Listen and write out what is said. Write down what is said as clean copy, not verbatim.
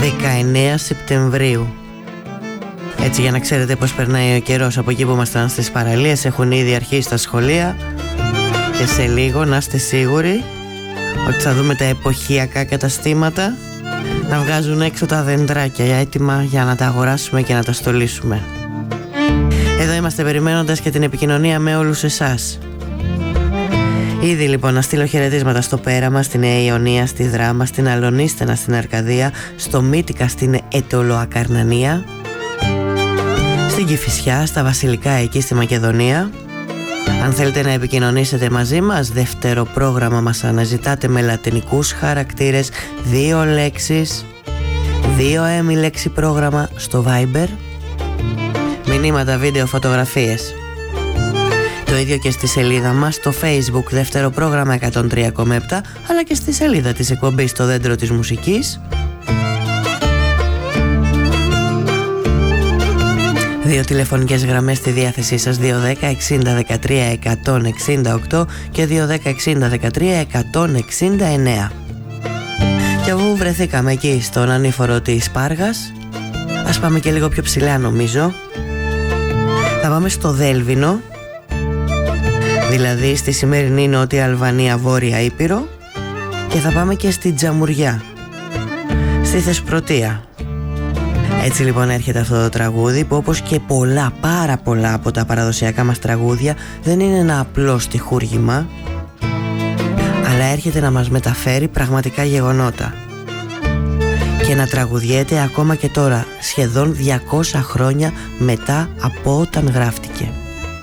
19 Σεπτεμβρίου. Έτσι, για να ξέρετε πως περνάει ο καιρός από εκεί που ήμασταν στις παραλίες. Έχουν ήδη αρχίσει τα σχολεία και σε λίγο να είστε σίγουροι ότι θα δούμε τα εποχιακά καταστήματα να βγάζουν έξω τα δεντράκια έτοιμα για να τα αγοράσουμε και να τα στολίσουμε. Εδώ είμαστε περιμένοντας και την επικοινωνία με όλους εσάς. Ήδη λοιπόν να στείλω χαιρετίσματα στο Πέραμα, στη Νέα Ιωνία, στη Δράμα, στην Αλονίστενα, στην Αρκαδία, στο Μύτικα, στην Ετωλοακαρνανία, στην Κηφισιά, στα Βασιλικά εκεί στη Μακεδονία. Αν θέλετε να επικοινωνήσετε μαζί μας, δεύτερο πρόγραμμα μας αναζητάτε με λατινικούς χαρακτήρες, 2 λέξεις, 2 έμι λέξη πρόγραμμα στο Viber. Μηνύματα, βίντεο, φωτογραφίες. Το ίδιο και στη σελίδα μας στο Facebook, δεύτερο πρόγραμμα 103,7, αλλά και στη σελίδα της εκπομπής Το Δέντρο της Μουσικής. 2 τηλεφωνικές γραμμές στη διάθεσή σας, 210 60 13 168 και 210 60 13 169. Και αφού βρεθήκαμε εκεί στον ανήφορο της Πάργας, ας πάμε και λίγο πιο ψηλά νομίζω. Θα πάμε στο Δέλβινο, δηλαδή στη σημερινή Νότια Αλβανία, Βόρεια Ήπειρο, και θα πάμε και στη Τζαμουριά, στη Θεσπρωτεία. Έτσι λοιπόν έρχεται αυτό το τραγούδι που, όπως και πολλά, πάρα πολλά από τα παραδοσιακά μας τραγούδια, δεν είναι ένα απλό στιχούργημα, αλλά έρχεται να μας μεταφέρει πραγματικά γεγονότα και να τραγουδιέται ακόμα και τώρα, σχεδόν 200 χρόνια μετά από όταν γράφτηκε.